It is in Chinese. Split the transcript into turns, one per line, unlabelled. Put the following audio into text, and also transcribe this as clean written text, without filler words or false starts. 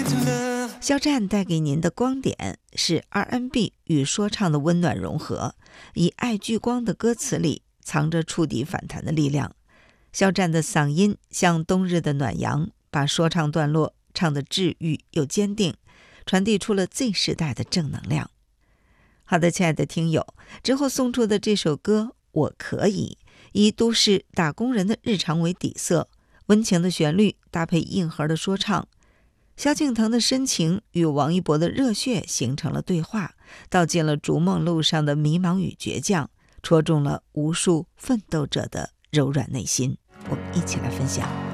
肖战带给您的光点是 R&B 与说唱的温暖融合，以爱聚光的歌词里藏着触底反弹的力量。肖战的嗓音像冬日的暖阳，把说唱段落唱得治愈又坚定，传递出了 Z 时代的正能量。好的，亲爱的听友，之后送出的这首歌《我可以》，以都市打工人的日常为底色，温情的旋律搭配硬核的说唱，萧敬腾的深情与王一博的热血形成了对话，道尽了逐梦路上的迷茫与倔强，戳中了无数奋斗者的柔软内心。我们一起来分享。